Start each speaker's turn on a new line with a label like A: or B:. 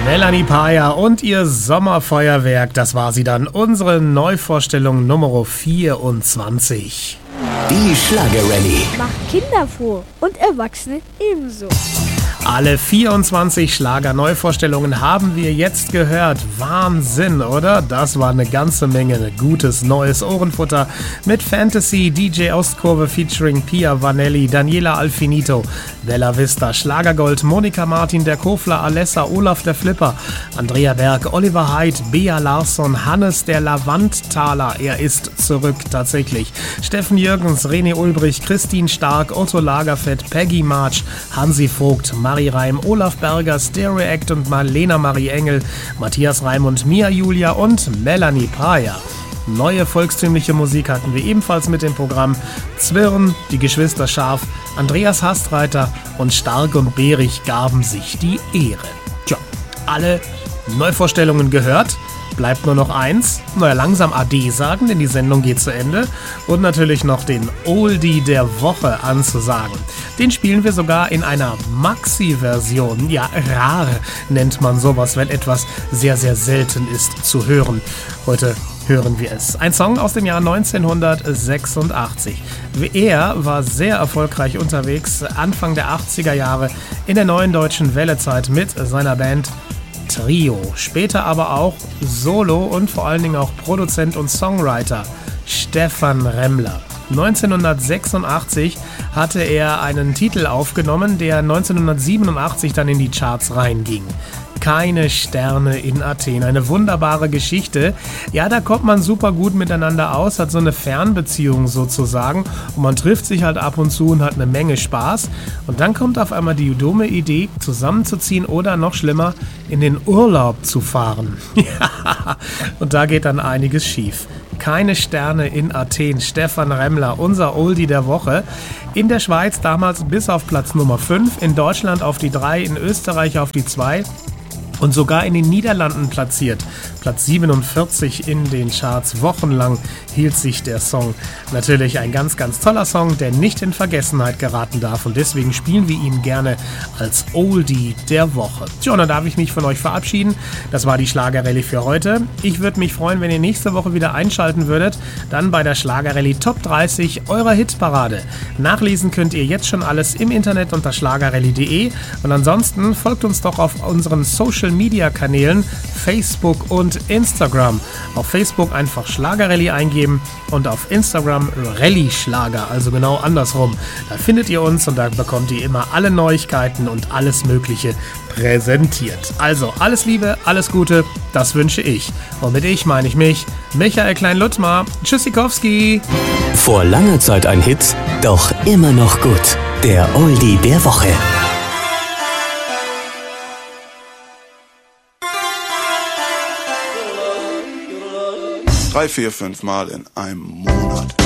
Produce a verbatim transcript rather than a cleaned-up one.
A: Melanie Paya und ihr Sommerfeuerwerk, das war sie dann, unsere Neuvorstellung Nummer vierundzwanzig.
B: Die Schlagerrallye
C: macht Kinder froh und Erwachsene ebenso.
A: Alle vierundzwanzig Schlager-Neuvorstellungen haben wir jetzt gehört. Wahnsinn, oder? Das war eine ganze Menge gutes neues Ohrenfutter mit Fantasy, D J Ostkurve featuring Pia Vanelli, Daniela Alfinito, Bella Vista, Schlagergold, Monika Martin, der Kofler, Alessa, Olaf der Flipper, Andrea Berg, Oliver Heidt, Bea Larsson, Hannes der Lavandtaler, er ist zurück tatsächlich, Steffen Jürgens, René Ulbrich, Christine Stark, Otto Lagerfeld, Peggy March, Hansi Vogt, Marie Reim, Olaf Berger, Stereo Act und Marlena Marie Engel, Matthias Reim und Mia Julia und Melanie Paya. Neue volkstümliche Musik hatten wir ebenfalls mit dem Programm. Zwirn, die Geschwister Scharf, Andreas Hastreiter und Stark und Behrig gaben sich die Ehre. Tja, alle Neuvorstellungen gehört. Bleibt nur noch eins, naja, langsam Ade sagen, denn die Sendung geht zu Ende. Und natürlich noch den Oldie der Woche anzusagen. Den spielen wir sogar in einer Maxi-Version. Ja, rar nennt man sowas, wenn etwas sehr, sehr selten ist zu hören. Heute hören wir es. Ein Song aus dem Jahr neunzehnhundertsechsundachtzig. Er war sehr erfolgreich unterwegs Anfang der achtziger Jahre in der neuen deutschen Wellezeit mit seiner Band Trio, später aber auch Solo und vor allen Dingen auch Produzent und Songwriter Stephan Remmler. neunzehnhundertsechsundachtzig hatte er einen Titel aufgenommen, der neunzehnhundertsiebenundachtzig dann in die Charts reinging. Keine Sterne in Athen. Eine wunderbare Geschichte. Ja, da kommt man super gut miteinander aus, hat so eine Fernbeziehung sozusagen und man trifft sich halt ab und zu und hat eine Menge Spaß. Und dann kommt auf einmal die dumme Idee, zusammenzuziehen oder noch schlimmer, in den Urlaub zu fahren. Ja, und da geht dann einiges schief. Keine Sterne in Athen. Stephan Remmler, unser Oldie der Woche. In der Schweiz damals bis auf Platz Nummer fünf, in Deutschland auf die drei, in Österreich auf die zwei. Und sogar in den Niederlanden platziert. Platz siebenundvierzig in den Charts. Wochenlang hielt sich der Song. Natürlich ein ganz, ganz toller Song, der nicht in Vergessenheit geraten darf. Und deswegen spielen wir ihn gerne als Oldie der Woche. Tja, und dann darf ich mich von euch verabschieden. Das war die Schlagerrallye für heute. Ich würde mich freuen, wenn ihr nächste Woche wieder einschalten würdet. Dann bei der Schlagerrallye Top dreißig eurer Hitparade. Nachlesen könnt ihr jetzt schon alles im Internet unter schlagerrallye punkt de. Und ansonsten folgt uns doch auf unseren Social Media Kanälen Facebook und Instagram. Auf Facebook einfach Schlagerrallye eingeben und auf Instagram Rallye Schlager, also genau andersrum. Da findet ihr uns und da bekommt ihr immer alle Neuigkeiten und alles Mögliche präsentiert. Also alles Liebe, alles Gute, das wünsche ich. Und mit ich meine ich mich, Michael Klein-Luttmar. Tschüssikowski.
B: Vor langer Zeit ein Hit, doch immer noch gut. Der Oldie der Woche.
D: Drei, vier, fünf Mal in einem Monat.